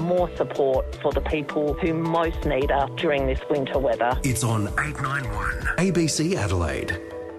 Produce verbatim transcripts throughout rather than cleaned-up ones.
more support for the people who most need us during this winter weather. It's on eight ninety-one A B C Adelaide.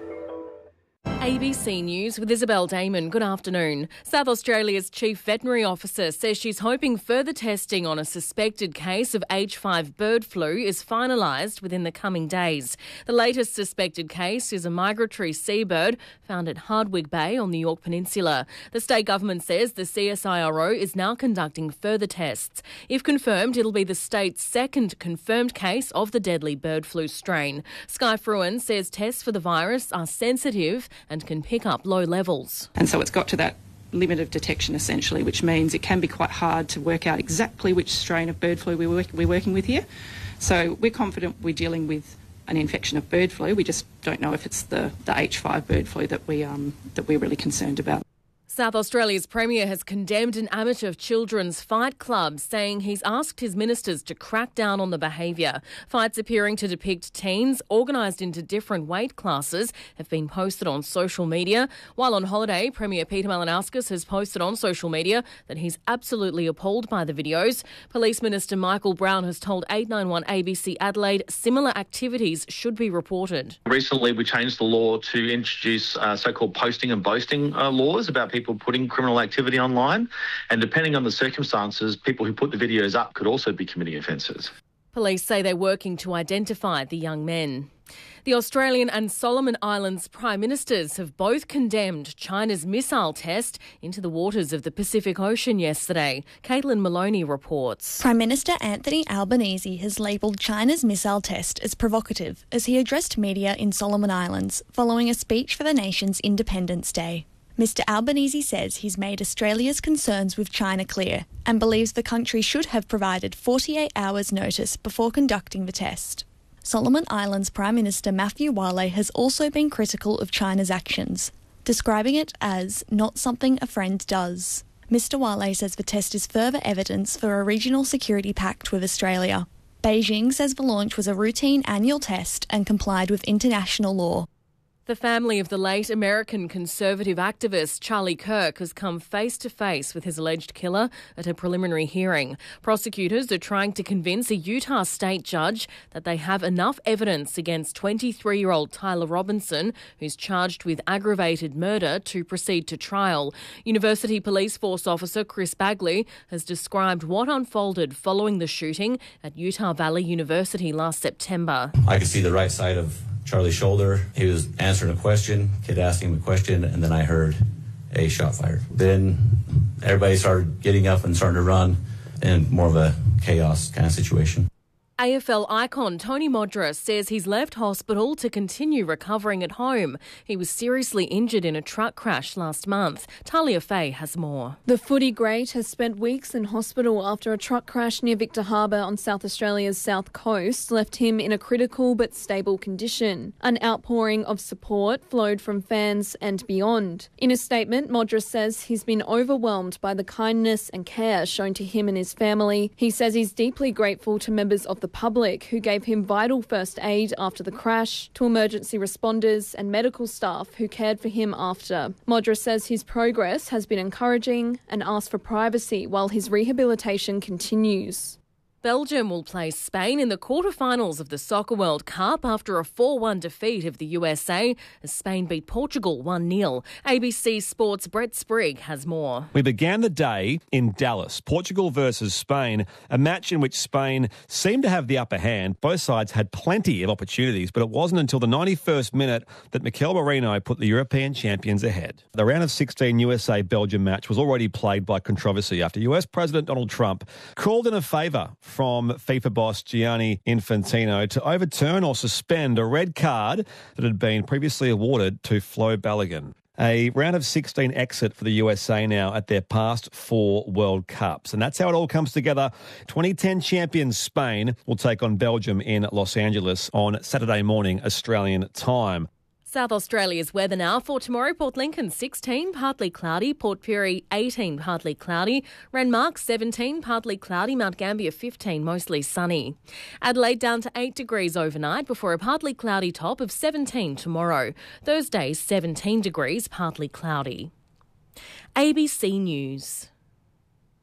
A B C News with Isabel Damon. Good afternoon. South Australia's Chief Veterinary Officer says she's hoping further testing on a suspected case of H five bird flu is finalised within the coming days. The latest suspected case is a migratory seabird found at Hardwigg Bay on the Yorke Peninsula. The state government says the C S I R O is now conducting further tests. If confirmed, it'll be the state's second confirmed case of the deadly bird flu strain. Sky Fruin says tests for the virus are sensitive and can pick up low levels. And so it's got to that limit of detection essentially, which means it can be quite hard to work out exactly which strain of bird flu we're, work- we're working with here. So we're confident we're dealing with an infection of bird flu. We just don't know if it's the, the H five bird flu that, we, um, that we're really concerned about. South Australia's Premier has condemned an amateur children's fight club, saying he's asked his ministers to crack down on the behaviour. Fights appearing to depict teens organised into different weight classes have been posted on social media. While on holiday, Premier Peter Malinauskas has posted on social media that he's absolutely appalled by the videos. Police Minister Michael Brown has told eight ninety-one A B C Adelaide similar activities should be reported. Recently, we changed the law to introduce uh, so-called posting and boasting uh, laws about people putting criminal activity online, and depending on the circumstances, people who put the videos up could also be committing offences. Police say they're working to identify the young men. The Australian and Solomon Islands Prime Ministers have both condemned China's missile test into the waters of the Pacific Ocean yesterday. Caitlin Maloney reports. Prime Minister Anthony Albanese has labelled China's missile test as provocative as he addressed media in Solomon Islands following a speech for the nation's Independence Day. Mister Albanese says he's made Australia's concerns with China clear and believes the country should have provided forty-eight hours notice before conducting the test. Solomon Islands Prime Minister Matthew Wale has also been critical of China's actions, describing it as not something a friend does. Mister Wale says the test is further evidence for a regional security pact with Australia. Beijing says the launch was a routine annual test and complied with international law. The family of the late American conservative activist Charlie Kirk has come face to face with his alleged killer at a preliminary hearing. Prosecutors are trying to convince a Utah state judge that they have enough evidence against twenty-three-year-old Tyler Robinson, who's charged with aggravated murder, to proceed to trial. University Police Force officer Chris Bagley has described what unfolded following the shooting at Utah Valley University last September. I could see the right side of Charlie's shoulder. He was answering a question, kid asking him a question, and then I heard a shot fired. Then everybody started getting up and starting to run, and more of a chaos kind of situation. A F L icon Tony Modra says he's left hospital to continue recovering at home. He was seriously injured in a truck crash last month. Talia Faye has more. The footy great has spent weeks in hospital after a truck crash near Victor Harbour on South Australia's south coast left him in a critical but stable condition. An outpouring of support flowed from fans and beyond. In a statement, Modra says he's been overwhelmed by the kindness and care shown to him and his family. He says he's deeply grateful to members of the public who gave him vital first aid after the crash, to emergency responders and medical staff who cared for him after. Modra says his progress has been encouraging and asked for privacy while his rehabilitation continues. Belgium will play Spain in the quarterfinals of the Soccer World Cup after a four one defeat of the U S A as Spain beat Portugal one nil. A B C Sports' Brett Sprigg has more. We began the day in Dallas, Portugal versus Spain, a match in which Spain seemed to have the upper hand. Both sides had plenty of opportunities, but it wasn't until the ninety-first minute that Mikel Merino put the European champions ahead. The round of sixteen U S A-Belgium match was already plagued by controversy after U S President Donald Trump called in a favour from FIFA boss Gianni Infantino to overturn or suspend a red card that had been previously awarded to Flo Balogun. A round of sixteen exit for the U S A now at their past four World Cups. And that's how it all comes together. twenty ten champions Spain will take on Belgium in Los Angeles on Saturday morning, Australian time. South Australia's weather now for tomorrow. Port Lincoln sixteen, partly cloudy. Port Pirie eighteen, partly cloudy. Renmark seventeen, partly cloudy. Mount Gambier fifteen, mostly sunny. Adelaide down to eight degrees overnight before a partly cloudy top of seventeen tomorrow. Thursday seventeen degrees, partly cloudy. A B C News.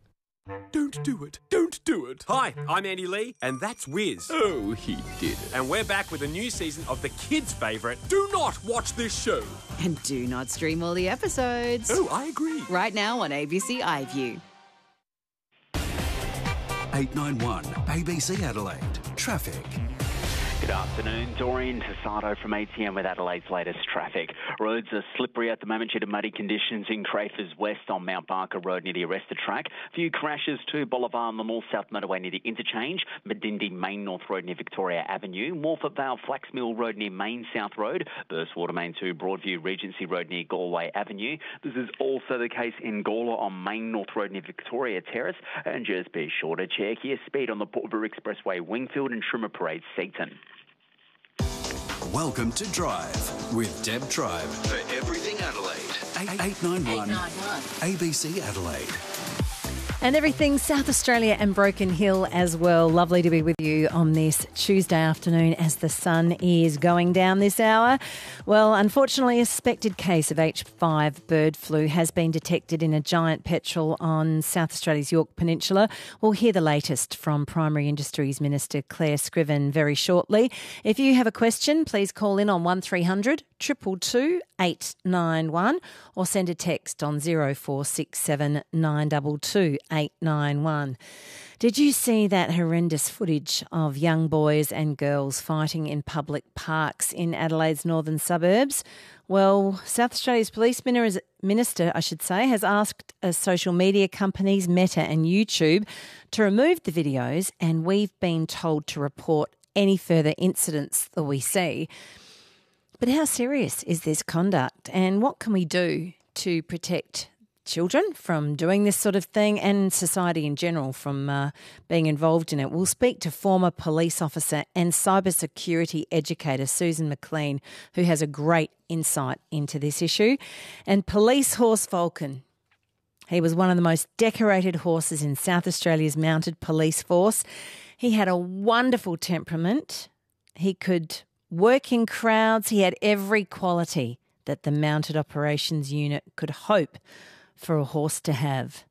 Don't do it. Don't do it. Hi, I'm Andy Lee, and that's Wiz. Oh, he did it. And we're back with a new season of the kids' favourite, Do Not Watch This Show. And do not stream all the episodes. Oh, I agree. Right now on A B C iView. eight nine one A B C Adelaide. Traffic. Good afternoon, Doreen Tasato from A T M with Adelaide's latest traffic. Roads are slippery at the moment due to muddy conditions in Crafers West on Mount Barker Road near the Arrested Track. A few crashes to Bolivar on the North-South Motorway near the interchange, Medindi Main North Road near Victoria Avenue, Morphett Vale Flaxmill Road near Main South Road, Burstwater Main two Broadview Regency Road near Galway Avenue. This is also the case in Gawler on Main North Road near Victoria Terrace, and just be sure to check your speed on the Port River Expressway Wingfield and Trimmer Parade Seaton. Welcome to Drive with Deb Tribe for Everything Adelaide. eight nine one A B C Adelaide. And everything South Australia and Broken Hill as well. Lovely to be with you on this Tuesday afternoon as the sun is going down this hour. Well, unfortunately, a suspected case of H five bird flu has been detected in a giant petrel on South Australia's Yorke Peninsula. We'll hear the latest from Primary Industries Minister Claire Scriven very shortly. If you have a question, please call in on one three hundred two two two eight nine one or send a text on zero four six seven nine two two eight nine one. Did you see that horrendous footage of young boys and girls fighting in public parks in Adelaide's northern suburbs? Well, South Australia's Police Minister, I should say, has asked uh, social media companies Meta and YouTube to remove the videos, and we've been told to report any further incidents that we see. But how serious is this conduct, and what can we do to protect children from doing this sort of thing and society in general from uh, being involved in it? We'll speak to former police officer and cybersecurity educator Susan McLean, who has a great insight into this issue. And police horse Vulcan. He was one of the most decorated horses in South Australia's mounted police force. He had a wonderful temperament. He could work in crowds. He had every quality that the mounted operations unit could hope for a horse to have.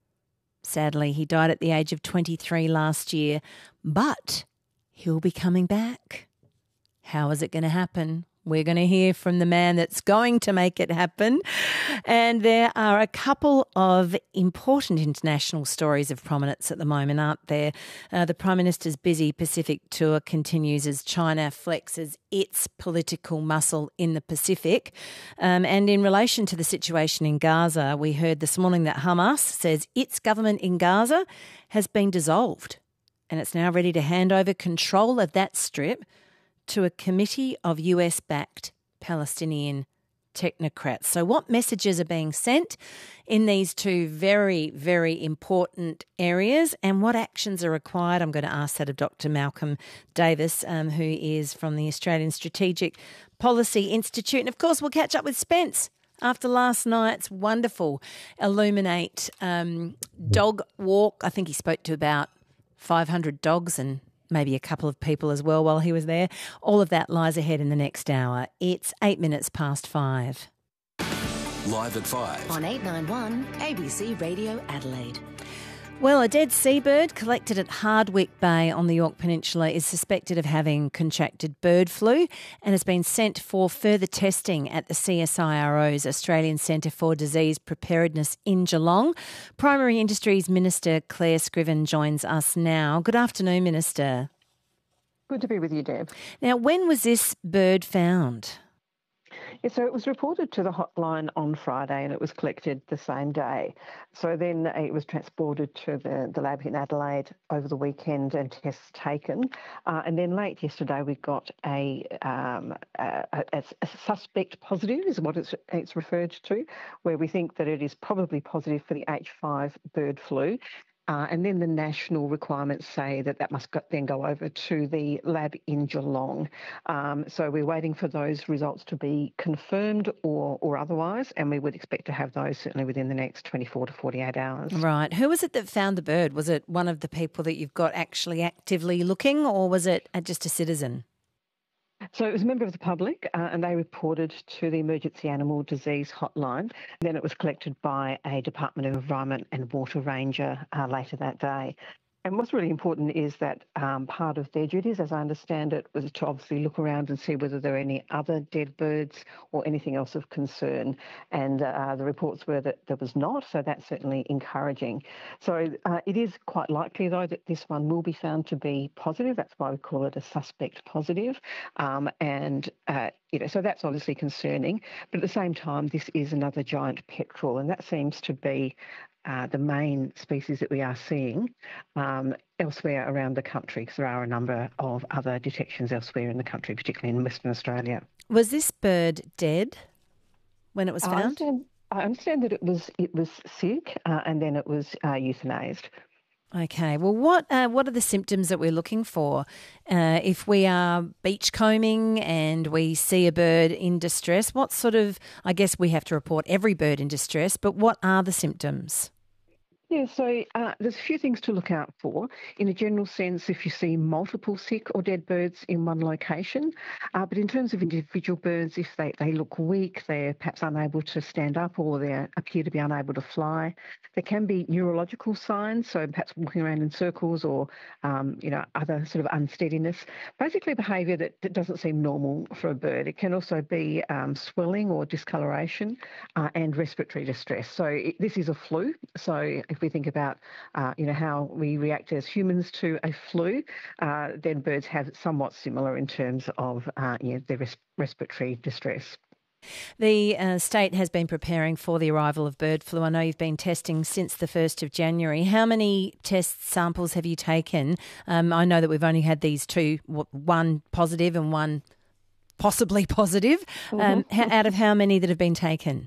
Sadly, he died at the age of twenty-three last year, but he'll be coming back. How is it going to happen? We're going to hear from the man that's going to make it happen. And there are a couple of important international stories of prominence at the moment, aren't there? Uh, the Prime Minister's busy Pacific tour continues as China flexes its political muscle in the Pacific. Um, and in relation to the situation in Gaza, we heard this morning that Hamas says its government in Gaza has been dissolved and it's now ready to hand over control of that strip to a committee of U S-backed Palestinian technocrats. So what messages are being sent in these two very, very important areas, and what actions are required? I'm going to ask that of Doctor Malcolm Davis, um, who is from the Australian Strategic Policy Institute. And, of course, we'll catch up with Spence after last night's wonderful Illuminate um, dog walk. I think he spoke to about five hundred dogs and maybe a couple of people as well while he was there. All of that lies ahead in the next hour. It's eight minutes past five. Live at five. On eight nine one A B C Radio Adelaide. Well, a dead seabird collected at Hardwick Bay on the Yorke Peninsula is suspected of having contracted bird flu and has been sent for further testing at the C S I R O's Australian Centre for Disease Preparedness in Geelong. Primary Industries Minister Claire Scriven joins us now. Good afternoon, Minister. Good to be with you, Deb. Now, when was this bird found? Yeah, so it was reported to the hotline on Friday and it was collected the same day. So then it was transported to the, the lab in Adelaide over the weekend and tests taken. Uh, and then late yesterday we got a, um, a, a, a suspect positive is what it's, it's referred to, where we think that it is probably positive for the H five bird flu. Uh, and then the national requirements say that that must go, then go over to the lab in Geelong. Um, so we're waiting for those results to be confirmed or, or otherwise, and we would expect to have those certainly within the next twenty-four to forty-eight hours. Right. Who was it that found the bird? Was it one of the people that you've got actually actively looking, or was it just a citizen? So it was a member of the public uh, and they reported to the Emergency Animal Disease Hotline. Then it was collected by a Department of Environment and Water Ranger uh, later that day. And what's really important is that um, part of their duties, as I understand it, was to obviously look around and see whether there are any other dead birds or anything else of concern. And uh, the reports were that there was not, so that's certainly encouraging. So uh, it is quite likely, though, that this one will be found to be positive. That's why we call it a suspect positive. Um, and, uh, you know, so that's obviously concerning. But at the same time, this is another giant petrel, and that seems to be Uh, the main species that we are seeing um, elsewhere around the country, because there are a number of other detections elsewhere in the country, particularly in Western Australia. Was this bird dead when it was I found? understand, I understand that it was it was sick uh, and then it was uh, euthanased. Okay. Well, what uh, what are the symptoms that we're looking for uh, if we are beachcombing and we see a bird in distress? What sort of, I guess we have to report every bird in distress, but what are the symptoms? Yeah, so uh, there's a few things to look out for. In a general sense, if you see multiple sick or dead birds in one location, uh, but in terms of individual birds, if they, they look weak, they're perhaps unable to stand up or they appear to be unable to fly, there can be neurological signs, so perhaps walking around in circles or, um, you know, other sort of unsteadiness, basically behaviour that, that doesn't seem normal for a bird. It can also be um, swelling or discoloration uh, and respiratory distress. So it, this is a flu, so if we think about, uh, you know, how we react as humans to a flu, uh, then birds have somewhat similar in terms of, uh, you know, their res- respiratory distress. The uh, state has been preparing for the arrival of bird flu. I know you've been testing since the first of January. How many test samples have you taken? Um, I know that we've only had these two, one positive and one possibly positive. Um, Mm-hmm. Out of how many that have been taken?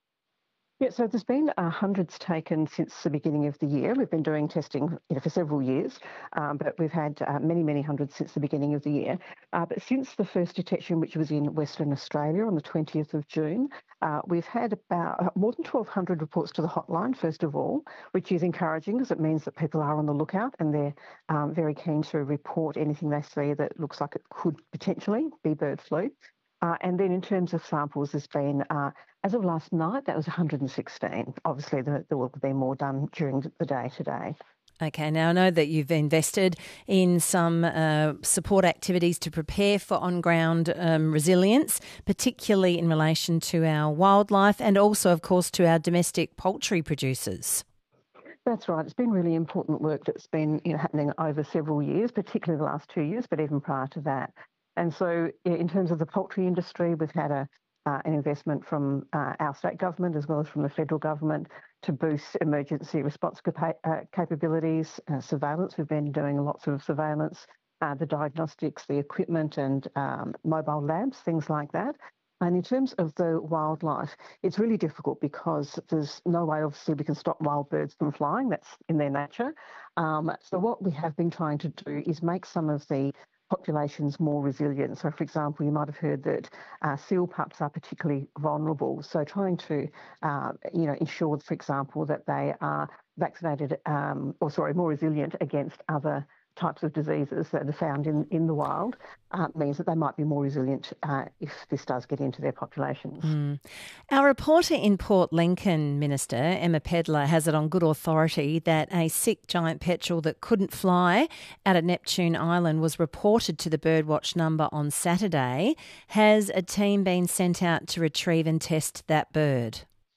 Yeah, so there's been uh, hundreds taken since the beginning of the year. We've been doing testing you know, for several years, um, but we've had uh, many, many hundreds since the beginning of the year. Uh, but since the first detection, which was in Western Australia on the twentieth of June, uh, we've had about more than twelve hundred reports to the hotline, first of all, which is encouraging because it means that people are on the lookout and they're um, very keen to report anything they see that looks like it could potentially be bird flu. Uh, and then in terms of samples, there's been, uh, as of last night, that was one hundred sixteen. Obviously, there, there will be more done during the day today. Okay, now I know that you've invested in some uh, support activities to prepare for on-ground um, resilience, particularly in relation to our wildlife and also, of course, to our domestic poultry producers. That's right. It's been really important work that's been you know, happening over several years, particularly the last two years, but even prior to that. And so in terms of the poultry industry, we've had a, uh, an investment from uh, our state government as well as from the federal government to boost emergency response capa- uh, capabilities, uh, surveillance. We've been doing lots of surveillance, uh, the diagnostics, the equipment and um, mobile labs, things like that. And in terms of the wildlife, it's really difficult because there's no way, obviously, we can stop wild birds from flying. That's in their nature. Um, so what we have been trying to do is make some of the populations more resilient. So, for example, you might have heard that uh, seal pups are particularly vulnerable. So trying to, uh, you know, ensure, for example, that they are vaccinated um, or, sorry, more resilient against other types of diseases that are found in, in the wild uh, means that they might be more resilient uh, if this does get into their populations. Mm. Our reporter in Port Lincoln, Minister, Emma Pedler, has it on good authority that a sick giant petrel that couldn't fly out at Neptune Island was reported to the Birdwatch number on Saturday. Has a team been sent out to retrieve and test that bird?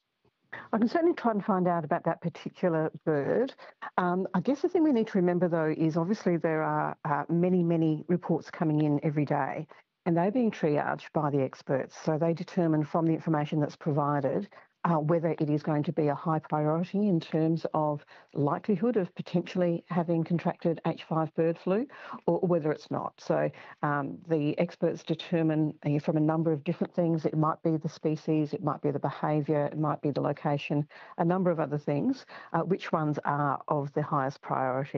I can certainly try and find out about that particular bird. Um, I guess the thing we need to remember, though, is obviously there are uh, many, many reports coming in every day, and they're being triaged by the experts. So they determine from the information that's provided uh, whether it is going to be a high priority in terms of likelihood of potentially having contracted H five bird flu or whether it's not. So um, the experts determine uh, from a number of different things. It might be the species, it might be the behaviour, it might be the location, a number of other things, uh, which ones are of the highest priority.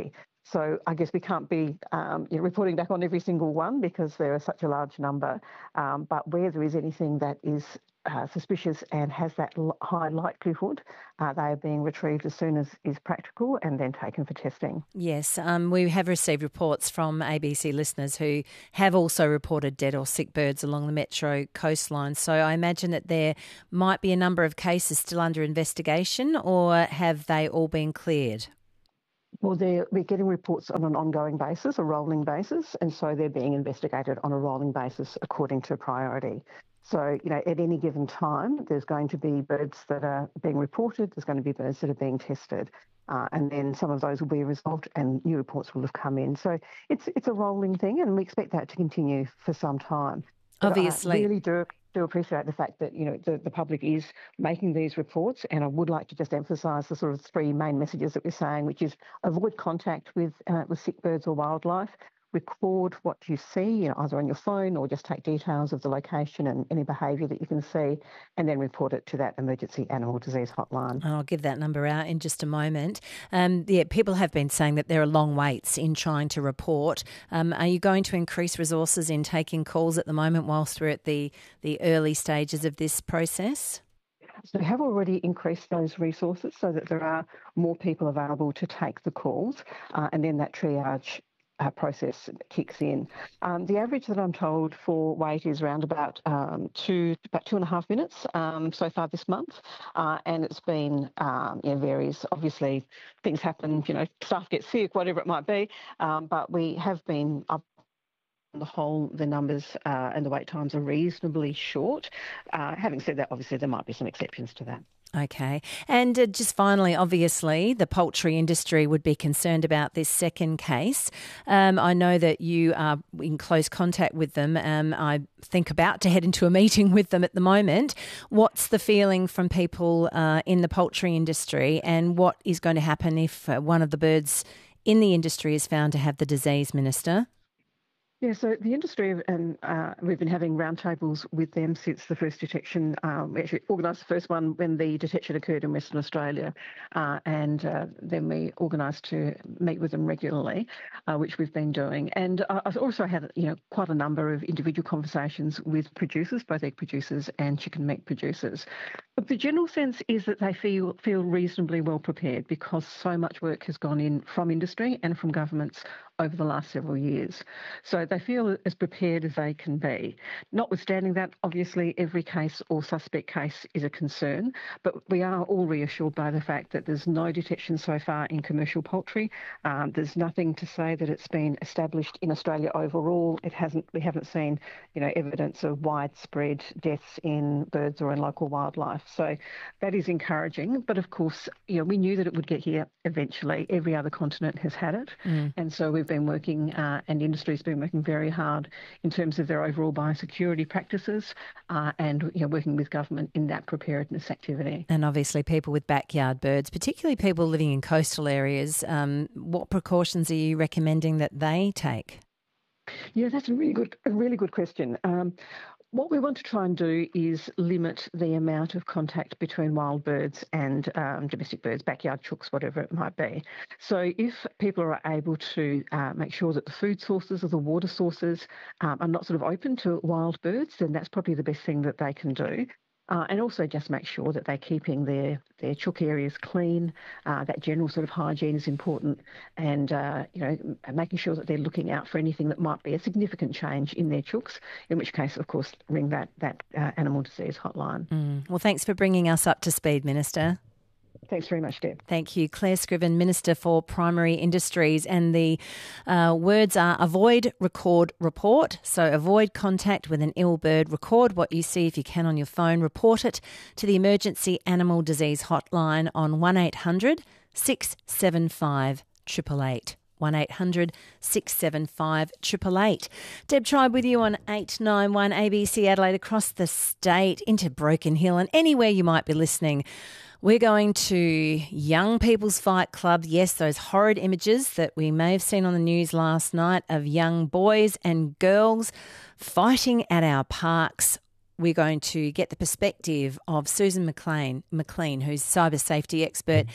So I guess we can't be um, you know, reporting back on every single one because there are such a large number. Um, but where there is anything that is uh, suspicious and has that l- high likelihood, uh, they are being retrieved as soon as is practical and then taken for testing. Yes, um, we have received reports from A B C listeners who have also reported dead or sick birds along the Metro coastline. So I imagine that there might be a number of cases still under investigation, or have they all been cleared? Well, they're, we're getting reports on an ongoing basis, a rolling basis, and so they're being investigated on a rolling basis according to priority. So, you know, at any given time, there's going to be birds that are being reported, there's going to be birds that are being tested, uh, and then some of those will be resolved and new reports will have come in. So it's it's a rolling thing, and we expect that to continue for some time. But Obviously. I really do, do appreciate the fact that, you know, the, the public is making these reports, and I would like to just emphasise the sort of three main messages that we're saying, which is avoid contact with uh, with sick birds or wildlife. Record what you see, you know, either on your phone or just take details of the location and any behaviour that you can see, and then report it to that emergency animal disease hotline. I'll give that number out in just a moment. Um, yeah, people have been saying that there are long waits in trying to report. Um, are you going to increase resources in taking calls at the moment whilst we're at the, the early stages of this process? So we have already increased those resources so that there are more people available to take the calls, uh, and then that triage Uh, process kicks in. Um, the average that I'm told for wait is around about um, two, about two and a half minutes um, so far this month, uh, and it's been um, you know, varies. Obviously, things happen. You know, staff get sick, whatever it might be. Um, but we have been up. On the whole, the numbers uh, and the wait times are reasonably short. Uh, having said that, obviously there might be some exceptions to that. Okay. And uh, just finally, obviously, the poultry industry would be concerned about this second case. Um, I know that you are in close contact with them. Um, I think about to head into a meeting with them at the moment. What's the feeling from people uh, in the poultry industry, and what is going to happen if uh, one of the birds in the industry is found to have the disease, Minister? Yeah, so the industry, and uh, we've been having roundtables with them since the first detection. Um, we actually organised the first one when the detection occurred in Western Australia, uh, and uh, then we organised to meet with them regularly, uh, which we've been doing. And uh, I've also had, you know, quite a number of individual conversations with producers, both egg producers and chicken meat producers. But the general sense is that they feel feel reasonably well prepared because so much work has gone in from industry and from governments over the last several years. So they feel as prepared as they can be. Notwithstanding that, obviously every case or suspect case is a concern, but we are all reassured by the fact that there's no detection so far in commercial poultry. Um, there's nothing to say that it's been established in Australia overall. It hasn't. We haven't seen, you know, evidence of widespread deaths in birds or in local wildlife. So that is encouraging. But of course, you know, we knew that it would get here eventually. Every other continent has had it, mm. and so we've been working, uh, and industry's been working very hard in terms of their overall biosecurity practices, uh, and you know, working with government in that preparedness activity. And obviously people with backyard birds, particularly people living in coastal areas, um, what precautions are you recommending that they take? Yeah, that's a really good, a really good question. Um, What we want to try and do is limit the amount of contact between wild birds and um, domestic birds, backyard chooks, whatever it might be. So if people are able to uh, make sure that the food sources or the water sources um, are not sort of open to wild birds, then that's probably the best thing that they can do. Uh, and also just make sure that they're keeping their, their chook areas clean. Uh, that general sort of hygiene is important, and uh, you know, making sure that they're looking out for anything that might be a significant change in their chooks, in which case, of course, ring that, that uh, animal disease hotline. Mm. Well, thanks for bringing us up to speed, Minister. Thanks very much, Deb. Thank you. Claire Scriven, Minister for Primary Industries. And the uh, words are avoid, record, report. So avoid contact with an ill bird. Record what you see if you can on your phone. Report it to the Emergency Animal Disease Hotline on one eight hundred six seven five eight eight eight. one eight hundred six seven five eight eight eight. Deb Tribe with you on eight nine one A B C Adelaide, across the state, into Broken Hill and anywhere you might be listening. We're going to Young People's Fight Club. Yes, those horrid images that we may have seen on the news last night of young boys and girls fighting at our parks. We're going to get the perspective of Susan McLean, McLean, who's cyber safety expert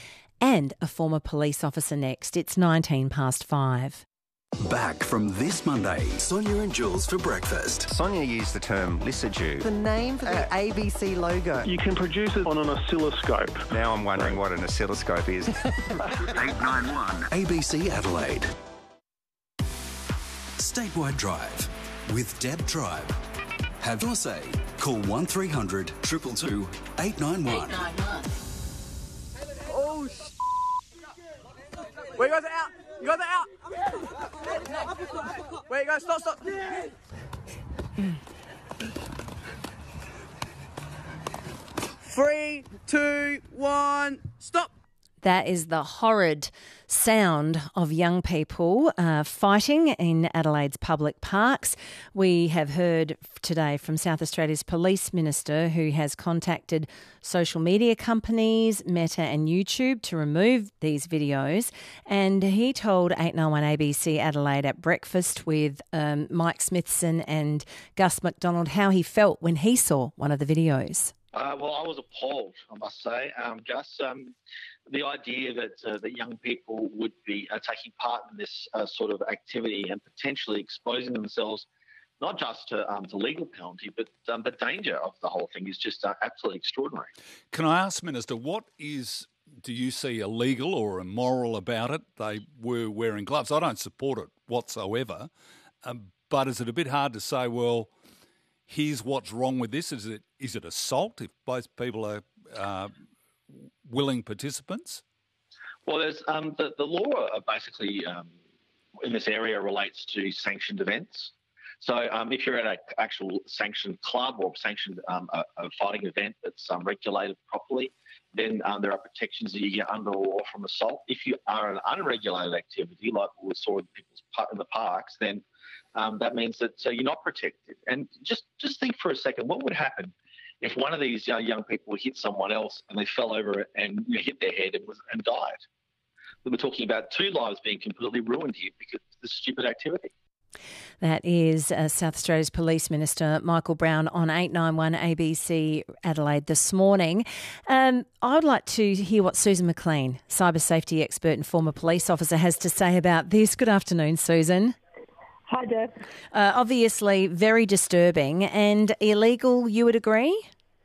and a former police officer next. It's nineteen past five. Back from this Monday, Sonia and Jules for breakfast. Sonia used the term lysergic. The name for the uh, A B C logo. You can produce it on an oscilloscope. Now I'm wondering what an oscilloscope is. eight nine one A B C Adelaide. Statewide Drive with Deb Tribe. Have your say. Call one three hundred two two two eight nine one. Oh, sh**. Where you guys are out? You guys are out. Wait, you guys, stop, stop. Three, two, one, stop. That is the horrid sound of young people uh, fighting in Adelaide's public parks. We have heard today from South Australia's Police Minister, who has contacted social media companies, Meta and YouTube, to remove these videos. And he told eight nine one A B C Adelaide at breakfast with um, Mike Smithson and Gus McDonald how he felt when he saw one of the videos. Uh, well, I was appalled, I must say, um, Gus. Um, the idea that uh, that young people would be uh, taking part in this uh, sort of activity and potentially exposing themselves not just to, um, to legal penalty, but um, the danger of the whole thing is just uh, absolutely extraordinary. Can I ask, Minister, what is, do you see illegal or immoral about it? They were wearing gloves. I don't support it whatsoever, um, but is it a bit hard to say, well, here's what's wrong with this? Is it is it assault if both people are uh, willing participants? Well, there's um, the, the law uh, basically um, in this area relates to sanctioned events. So um, if you're at an actual sanctioned club or sanctioned um, a, a fighting event that's um, regulated properly, then um, there are protections that you get under the law from assault. If you are an unregulated activity, like we saw in, people's, in the parks, then um, that means that uh, you're not protected. And just, just think for a second, what would happen if one of these uh, young people hit someone else and they fell over and you know, hit their head and, was, and died? We were talking about two lives being completely ruined here because of this stupid activity. That is uh, South Australia's Police Minister Michael Brown on eight nine one A B C Adelaide this morning. Um, I would like to hear what Susan McLean, cyber safety expert and former police officer, has to say about this. Good afternoon, Susan. Hi, Deb. Uh, obviously very disturbing and illegal, you would agree?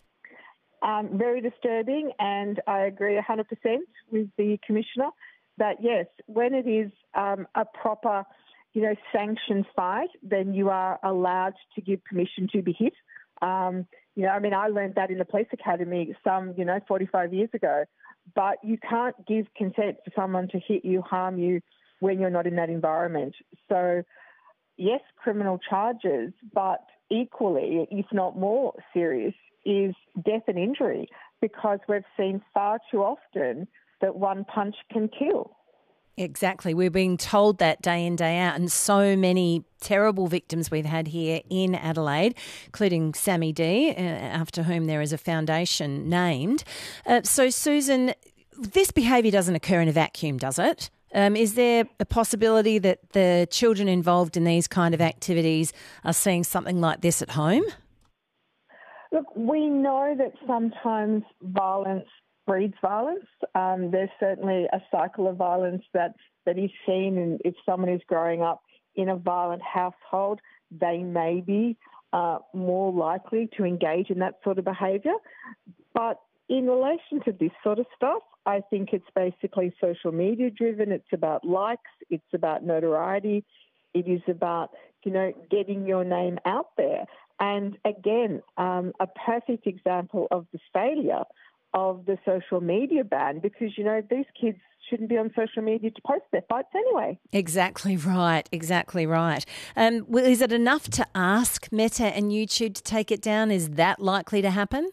Um, very disturbing, and I agree one hundred percent with the Commissioner that, yes, when it is um, a proper, you know, sanctioned fight, then you are allowed to give permission to be hit. Um, you know, I mean, I learned that in the police academy some, you know, forty-five years ago, but you can't give consent for someone to hit you, harm you when you're not in that environment. So, yes, criminal charges, but equally, if not more serious, is death and injury, because we've seen far too often that one punch can kill. Exactly. We're being told that day in, day out, and so many terrible victims we've had here in Adelaide, including Sammy D, uh, after whom there is a foundation named. Uh, so, Susan, this behaviour doesn't occur in a vacuum, does it? Um, is there a possibility that the children involved in these kind of activities are seeing something like this at home? Look, we know that sometimes violence breeds violence. Um, there's certainly a cycle of violence that, that is seen, and if someone is growing up in a violent household, they may be uh, more likely to engage in that sort of behaviour. But in relation to this sort of stuff, I think it's basically social media driven. It's about likes. It's about notoriety. It is about, you know, getting your name out there. And again, um, a perfect example of the failure of the social media ban, because, you know, these kids shouldn't be on social media to post their fights anyway. Exactly right, exactly right. Um, well, is it enough to ask Meta and YouTube to take it down? Is that likely to happen?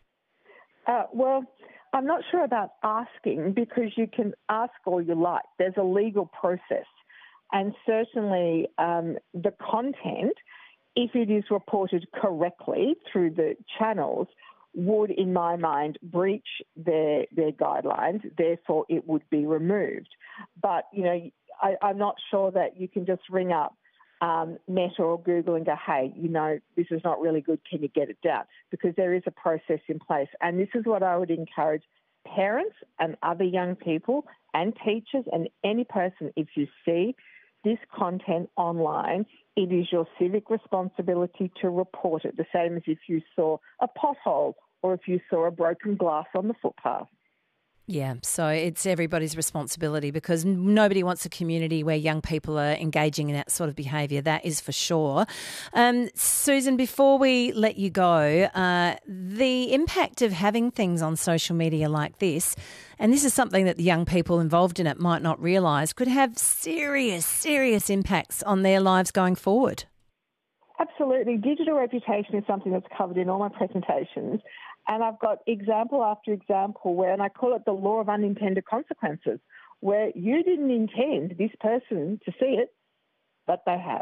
Uh, well, I'm not sure about asking, because you can ask all you like. There's a legal process. And certainly um, the content, if it is reported correctly through the channels, would, in my mind, breach their their guidelines. Therefore, it would be removed. But, you know, I, I'm not sure that you can just ring up um, Meta or Google and go, hey, you know, this is not really good. Can you get it down? Because there is a process in place. And this is what I would encourage parents and other young people and teachers and any person, if you see this content online, it is your civic responsibility to report it, the same as if you saw a pothole or if you saw a broken glass on the footpath. Yeah, so it's everybody's responsibility because nobody wants a community where young people are engaging in that sort of behaviour, that is for sure. Um, Susan, before we let you go, uh, the impact of having things on social media like this, and this is something that the young people involved in it might not realise, could have serious, serious impacts on their lives going forward. Absolutely. Digital reputation is something that's covered in all my presentations. And I've got example after example where, and I call it the law of unintended consequences, where you didn't intend this person to see it, but they have.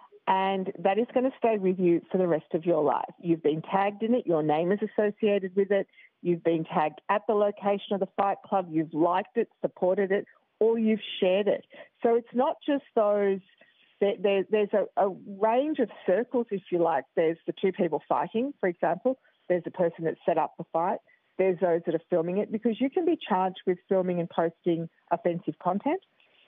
And that is going to stay with you for the rest of your life. You've been tagged in it, your name is associated with it, you've been tagged at the location of the fight club, you've liked it, supported it, or you've shared it. So it's not just those, there, there, there's a, a range of circles, if you like. There's the two people fighting, for example. There's the person that set up the fight. There's those that are filming it, because you can be charged with filming and posting offensive content.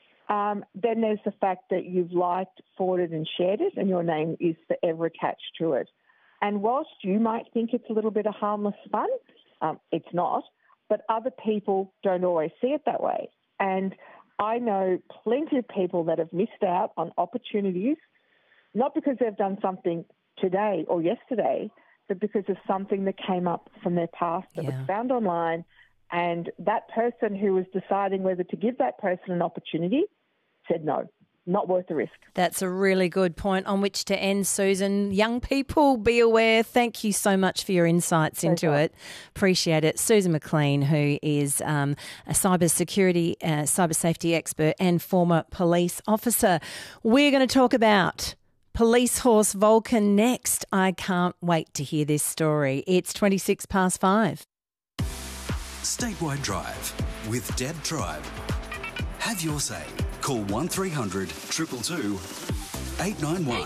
Um, then there's the fact that you've liked, forwarded and shared it and your name is forever attached to it. And whilst you might think it's a little bit of harmless fun, um, it's not, but other people don't always see it that way. And I know plenty of people that have missed out on opportunities, not because they've done something today or yesterday, but because of something that came up from their past that yeah. was found online, and that person who was deciding whether to give that person an opportunity said no, not worth the risk. That's a really good point on which to end, Susan. Young people, be aware. Thank you so much for your insights into so it. Appreciate it. Susan McLean, who is um, a cyber security, uh, cyber safety expert and former police officer. We're going to talk about Police horse Vulcan next. I can't wait to hear this story. It's twenty-six past five. Statewide Drive with Deb Tribe. Have your say. Call one three hundred two two two eight nine one.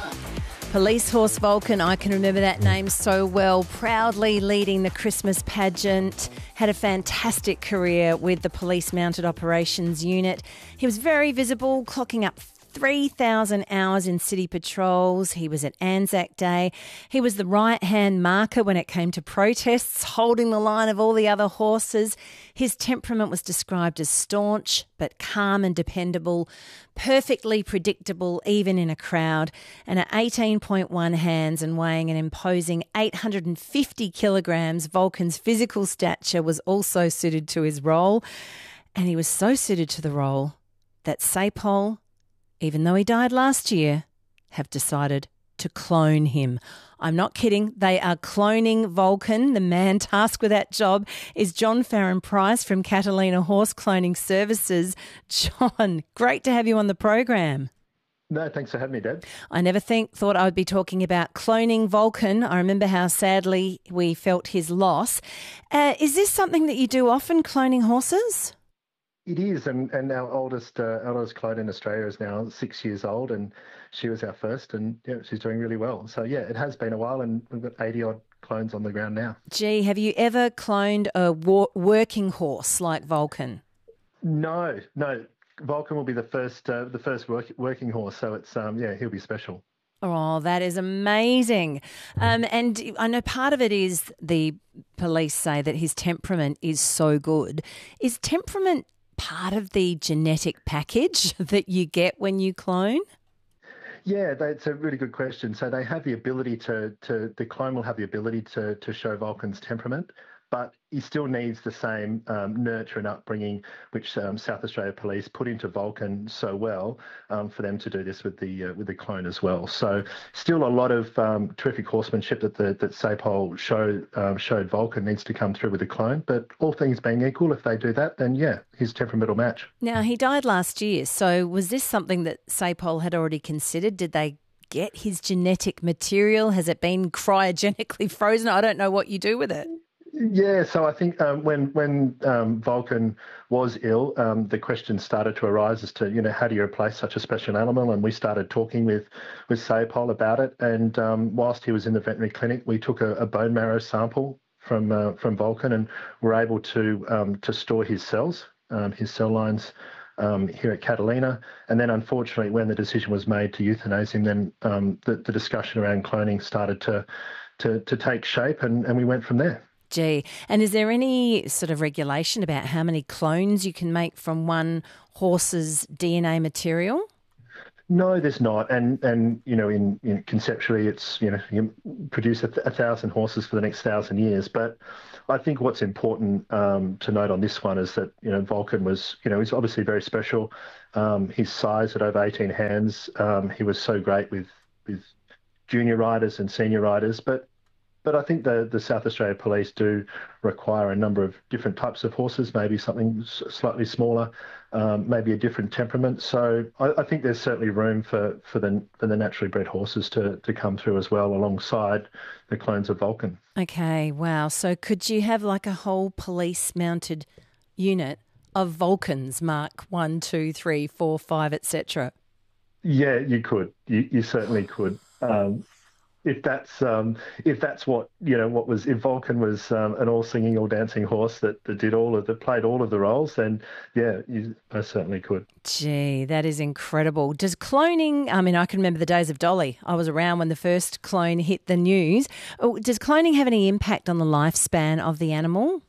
Police horse Vulcan, I can remember that name so well, proudly leading the Christmas pageant, had a fantastic career with the Police Mounted Operations Unit. He was very visible, clocking up three thousand hours in city patrols. He was at Anzac Day. He was the right-hand marker when it came to protests, holding the line of all the other horses. His temperament was described as staunch but calm and dependable, perfectly predictable even in a crowd, and at eighteen point one hands and weighing an imposing eight hundred fifty kilograms, Vulcan's physical stature was also suited to his role, and he was so suited to the role that SAPOL, even though he died last year, have decided to clone him. I'm not kidding. They are cloning Vulcan. The man tasked with that job is John Farron Price from Catalina Horse Cloning Services. John, great to have you on the program. No, thanks for having me, Deb. I never think thought I would be talking about cloning Vulcan. I remember how sadly we felt his loss. Uh, is this something that you do often, cloning horses? It is, and, and our oldest uh, our oldest clone in Australia is now six years old, and she was our first, and yeah, she's doing really well. So yeah, it has been a while, and we've got eighty odd clones on the ground now. Gee, have you ever cloned a war- working horse like Vulcan? No, no. Vulcan will be the first uh, the first work- working horse, so it's um yeah, he'll be special. Oh, that is amazing. Um, and I know part of it is the police say that his temperament is so good. Is temperament part of the genetic package that you get when you clone? Yeah, that's a really good question. So they have the ability to, to the clone will have the ability to, to show Vulcan's temperament, but he still needs the same um, nurture and upbringing which um, South Australia Police put into Vulcan so well um, for them to do this with the uh, with the clone as well. So still a lot of um, terrific horsemanship that the that SAPOL showed um, showed Vulcan needs to come through with the clone. But all things being equal, if they do that, then yeah, his temperament will match. Now he died last year, so was this something that SAPOL had already considered? Did they get his genetic material? Has it been cryogenically frozen? I don't know what you do with it. Yeah, so I think um, when when um, Vulcan was ill, um, the question started to arise as to, you know, how do you replace such a special animal? And we started talking with, with SAPOL about it. And um, whilst he was in the veterinary clinic, we took a, a bone marrow sample from uh, from Vulcan, and were able to um, to store his cells, um, his cell lines um, here at Catalina. And then, unfortunately, when the decision was made to euthanize him, then um, the, the discussion around cloning started to to, to take shape, and, and we went from there. Gee, and is there any sort of regulation about how many clones you can make from one horse's D N A material? No, there's not, and and you know, in, in conceptually, it's you know, you produce a, th- a thousand horses for the next thousand years. But I think what's important um, to note on this one is that you know, Vulcan was you know, he's obviously very special. Um, his size at over eighteen hands, um, he was so great with with junior riders and senior riders, but. But I think the, the South Australia Police do require a number of different types of horses, maybe something s- slightly smaller, um, maybe a different temperament. So I, I think there's certainly room for, for, the, for the naturally bred horses to, to come through as well alongside the clones of Vulcan. Okay, wow. So could you have like a whole police-mounted unit of Vulcans, Mark one, two, three, four, five, et cetera? Yeah, you could. You, you certainly could. Um, If that's um, if that's what you know, what was if Vulcan was um, an all singing, all dancing horse that, that did all of that played all of the roles, then yeah, you I certainly could. Gee, that is incredible. Does cloning? I mean, I can remember the days of Dolly. I was around when the first clone hit the news. Does cloning have any impact on the lifespan of the animal?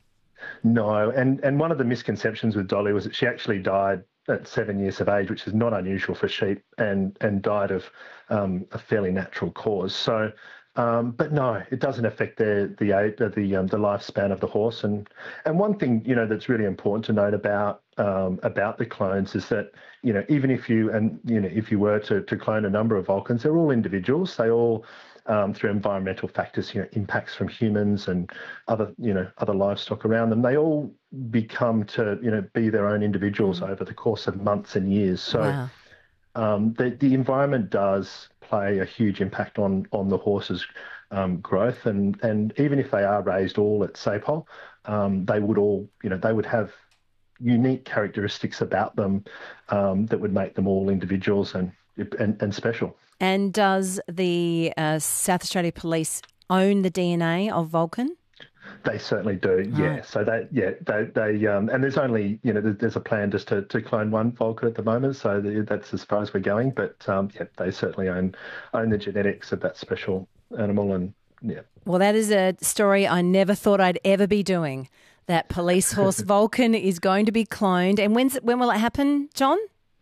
No, and and one of the misconceptions with Dolly was that she actually died at seven years of age, which is not unusual for sheep, and and died of um, a fairly natural cause. So, um, but no, it doesn't affect the the the the, um, the lifespan of the horse. And and one thing you know that's really important to note about um, about the clones is that you know even if you and you know if you were to to clone a number of Vulcans, they're all individuals. They all Um, through environmental factors, you know, impacts from humans and other, you know, other livestock around them, they all become to, you know, be their own individuals mm. over the course of months and years. So wow. um, the, the environment does play a huge impact on on the horse's um, growth, and and even if they are raised all at Sapole, um, they would all, you know, they would have unique characteristics about them um, that would make them all individuals and and, and special. And does the uh, South Australia Police own the D N A of Vulcan? They certainly do, yeah. Right. So they, yeah, they, they, um, and there's only, you know, there's a plan just to, to clone one Vulcan at the moment, so that's as far as we're going. But um, yeah, they certainly own own the genetics of that special animal, and yeah. Well, that is a story I never thought I'd ever be doing. That police horse Vulcan is going to be cloned, and when's when will it happen, John?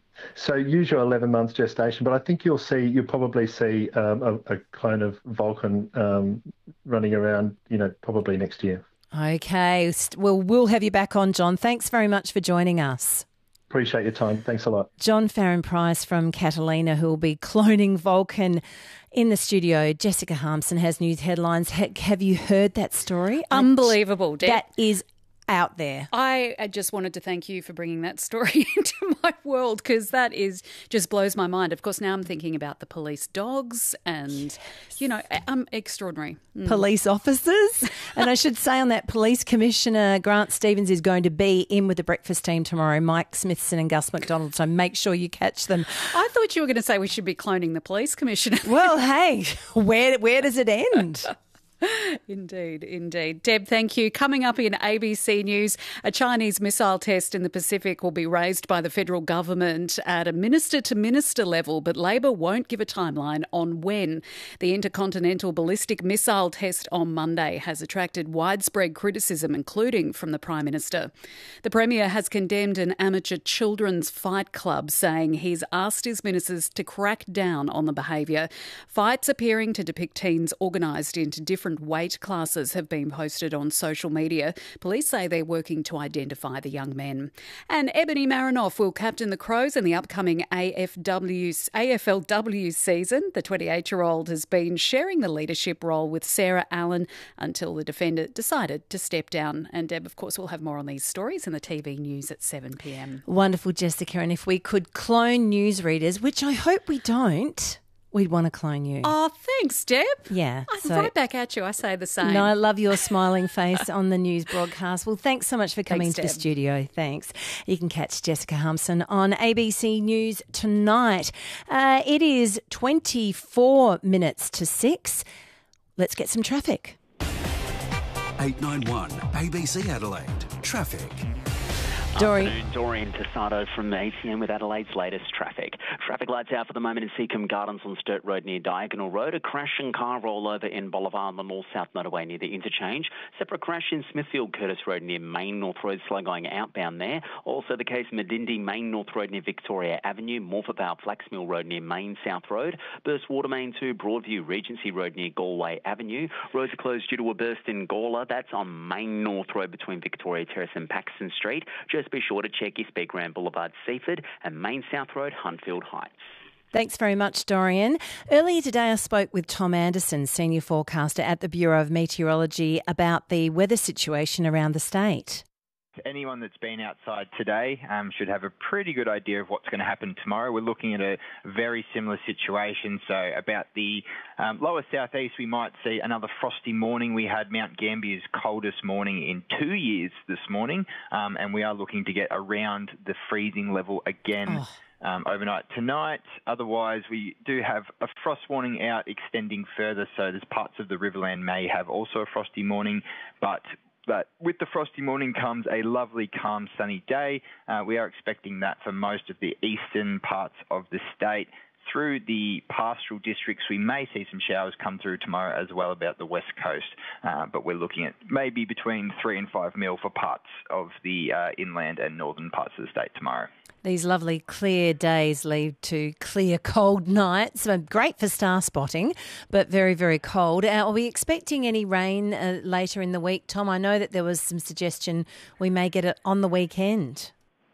So usual eleven months gestation, but I think you'll see, you'll probably see um, a, a clone of Vulcan um, running around, you know, probably next year. Okay. Well, we'll have you back on, John. Thanks very much for joining us. Appreciate your time. Thanks a lot. John Farren-Price from Catalina, who will be cloning Vulcan in the studio. Jessica Harmson has news headlines. Have you heard that story? Unbelievable, Deb. That is out there. I just wanted to thank you for bringing that story into my world, because that is just blows my mind. Of course, now I'm thinking about the police dogs and, yes. you know, um, extraordinary. Mm. Police officers. And I should say on that, Police Commissioner Grant Stevens is going to be in with the breakfast team tomorrow, Mike Smithson and Gus McDonald, so make sure you catch them. I thought you were going to say we should be cloning the police commissioner. Well, hey, where where does it end? Indeed, indeed. Deb, thank you. Coming up in A B C News, a Chinese missile test in the Pacific will be raised by the federal government at a minister-to-minister level, but Labor won't give a timeline on when. The intercontinental ballistic missile test on Monday has attracted widespread criticism, including from the Prime Minister. The Premier has condemned an amateur children's fight club, saying he's asked his ministers to crack down on the behaviour. Fights appearing to depict teens organised into different weight classes have been posted on social media. Police say they're working to identify the young men. And Ebony Marinoff will captain the Crows in the upcoming A F W, A F L W season. The twenty-eight-year-old has been sharing the leadership role with Sarah Allen until the defender decided to step down. And Deb, of course, we'll have more on these stories in the T V news at seven p.m. Wonderful, Jessica. And if we could clone newsreaders, which I hope we don't, we'd want to clone you. Oh, thanks, Deb. Yeah. I'm so, right back at you. I say the same. No, I love your smiling face on the news broadcast. Well, thanks so much for coming Thanks, to the Deb. studio. Thanks. You can catch Jessica Harmson on A B C News tonight. Uh, it is twenty-four minutes to six. Let's get some traffic. eight nine one A B C Adelaide. Traffic. Doreen. Afternoon, Doreen Tassado from A T M with Adelaide's latest traffic. Traffic lights out for the moment in Seacombe Gardens on Sturt Road near Diagonal Road. A crash and car rollover in Bolivar on the north-south motorway near the interchange. Separate crash in Smithfield Curtis Road near Main North Road, slow going outbound there. Also the case in Medindi Main North Road near Victoria Avenue. Morpeth Vale Flaxmill Road near Main South Road. Burst Water Main to Broadview Regency Road near Galway Avenue. Roads are closed due to a burst in Gawler. That's on Main North Road between Victoria Terrace and Paxton Street. Just be sure to check your speed Grand Boulevard Seaford and Main South Road Huntfield Heights. Thanks very much, Dorian. Earlier today I spoke with Tom Anderson, Senior Forecaster at the Bureau of Meteorology, about the weather situation around the state. Anyone that's been outside today um, should have a pretty good idea of what's going to happen tomorrow. We're looking at a very similar situation. So about the um, lower southeast, we might see another frosty morning. We had Mount Gambier's coldest morning in two years this morning, um, and we are looking to get around the freezing level again. Oh. Um, overnight tonight. Otherwise, we do have a frost warning out extending further, so there's parts of the Riverland may have also a frosty morning, but But with the frosty morning comes a lovely, calm, sunny day. Uh, we are expecting that for most of the eastern parts of the state. Through the pastoral districts, we may see some showers come through tomorrow as well about the west coast. Uh, but we're looking at maybe between three and five mil for parts of the uh, inland and northern parts of the state tomorrow. These lovely clear days lead to clear, cold nights. So great for star spotting, but very, very cold. Uh, are we expecting any rain uh, later in the week, Tom? I know that there was some suggestion we may get it on the weekend.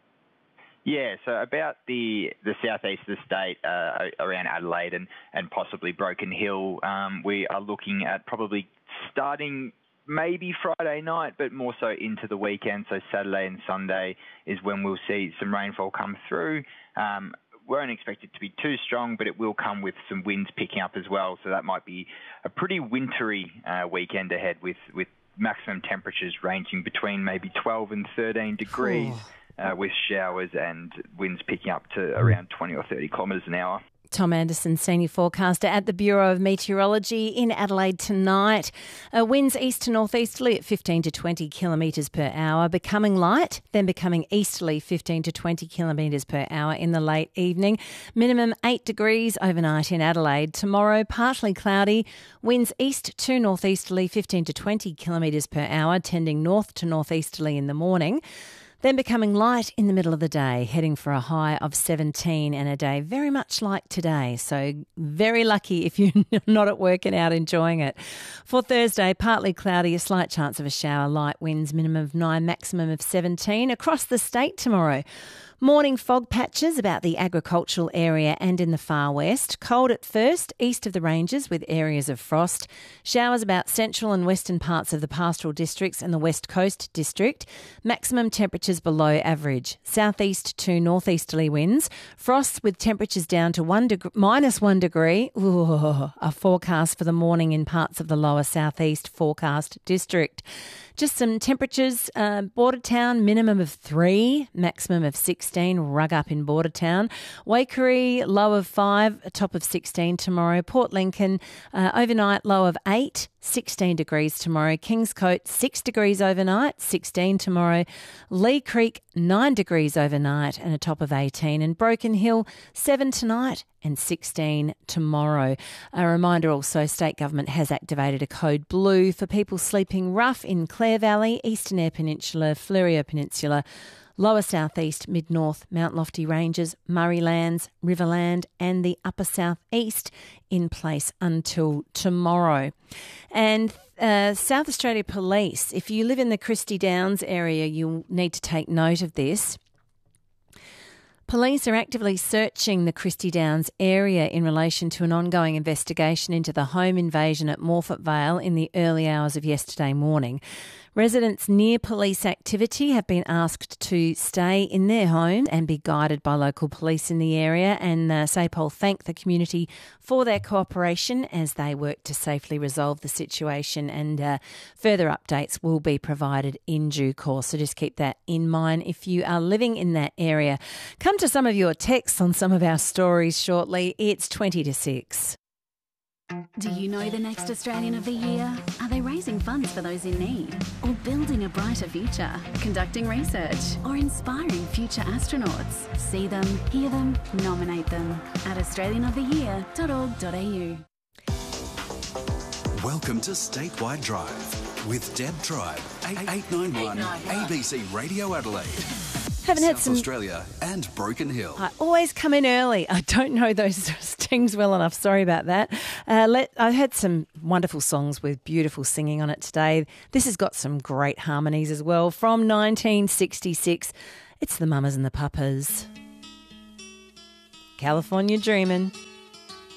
Yeah, so about the, the southeast of the state, uh, around Adelaide and, and possibly Broken Hill, um, we are looking at probably starting maybe Friday night, but more so into the weekend. So Saturday and Sunday is when we'll see some rainfall come through. Um, we won't expect it to be too strong, but it will come with some winds picking up as well. So that might be a pretty wintry uh, weekend ahead with, with maximum temperatures ranging between maybe twelve and thirteen degrees. Oh. Uh, with showers and winds picking up to around twenty or thirty kilometres an hour. Tom Anderson, Senior Forecaster at the Bureau of Meteorology in Adelaide tonight. Uh, winds east to northeasterly at fifteen to twenty kilometres per hour, becoming light, then becoming easterly fifteen to twenty kilometres per hour in the late evening. Minimum eight degrees overnight in Adelaide. Tomorrow, partly cloudy, winds east to northeasterly fifteen to twenty kilometres per hour, tending north to northeasterly in the morning. Then becoming light in the middle of the day, heading for a high of seventeen and a day very much like today. So very lucky if you're not at work and out enjoying it. For Thursday, partly cloudy, a slight chance of a shower, light winds, minimum of nine, maximum of seventeen. Across the state tomorrow, morning fog patches about the agricultural area and in the far west. Cold at first, east of the ranges with areas of frost. Showers about central and western parts of the pastoral districts and the west coast district. Maximum temperatures below average. Southeast to northeasterly winds. Frost with temperatures down to one deg- minus one degree. Ooh, a forecast for the morning in parts of the lower southeast forecast district. Just some temperatures. Uh, Bordertown, minimum of three, maximum of sixteen. Rug up in Bordertown. Waikerie, low of five, a top of sixteen tomorrow. Port Lincoln, uh, overnight, low of eight. sixteen degrees tomorrow. Kingscote, six degrees overnight, sixteen tomorrow. Lee Creek, nine degrees overnight and a top of eighteen. And Broken Hill, seven tonight and sixteen tomorrow. A reminder also, state government has activated a code blue for people sleeping rough in Clare Valley, Eastern Eyre Peninsula, Fleurieu Peninsula, lower southeast, mid-north, Mount Lofty Ranges, Murray Lands, Riverland and the upper southeast in place until tomorrow. And uh, South Australia Police, if you live in the Christie Downs area, you'll need to take note of this. Police are actively searching the Christie Downs area in relation to an ongoing investigation into the home invasion at Morphett Vale in the early hours of yesterday morning. Residents near police activity have been asked to stay in their homes and be guided by local police in the area, and uh, SAPOL thank the community for their cooperation as they work to safely resolve the situation, and uh, further updates will be provided in due course. So just keep that in mind if you are living in that area. Come to some of your texts on some of our stories shortly. It's twenty to six. Do you know the next Australian of the Year? Are they raising funds for those in need? Or building a brighter future? Conducting research? Or inspiring future astronauts? See them, hear them, nominate them at australian of the year dot org dot a u. Welcome to Statewide Drive with Deb Tribe, eight ninety-one A B C Radio Adelaide. Haven't had South some Australia and Broken Hill. I always come in early. I don't know those stings well enough. Sorry about that. Uh, let, I had some wonderful songs with beautiful singing on it today. This has got some great harmonies as well. From nineteen sixty-six, it's the Mamas and the Papas. California Dreamin'.